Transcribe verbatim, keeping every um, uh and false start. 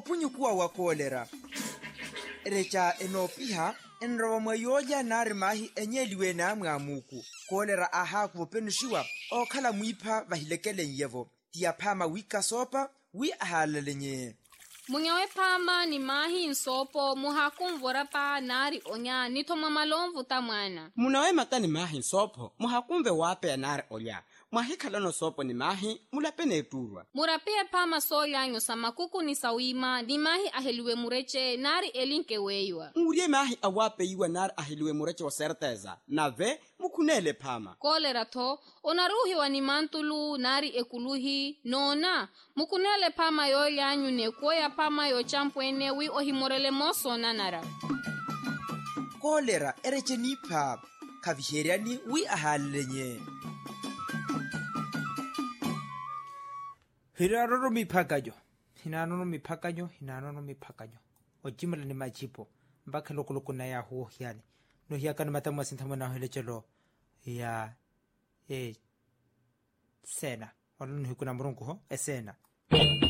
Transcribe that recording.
opunyukuwa wa kolera recha enopiha enrowa mwayoja nari mahi enyeliwe na mwamuku kolera aha kupenishiwa okhala mwipha vahilekele nyevo tia phama wika sopa wi ahalalenye munyawe phama ni mahi nsopo muhakumvora pa nari onya nithoma malomvu ta mwana munawe mata ni mahi nsopo muhakumve wape nari olya mwahikhalano sopo ni mahi mulapene eturwa murapie phama solyanyo sa makuku ni sawima ni mahi aheliwe mureche nari elinkeweyiwa murie mahi awape iwa nari aheliwe mureche wa serteza nave mukhunele phama kolera tho onaruhiwa ni mantulu nari ekuluhi nona mukhunele phama yolyanyu nekuoya phama yochampwene wi ohimorele mosona nara kolera ereche nipha khaviheriani wi ahalalenye Hiraroro miphakayo, hinanono miphakayo, hinanono miphakayo. Ojimala ni machipo, mbaka loko loko na ya huo hiani. No hiaka na matamu sintamo na hele chelo ya e sena. Wala no hikuna mrongo ho, esena.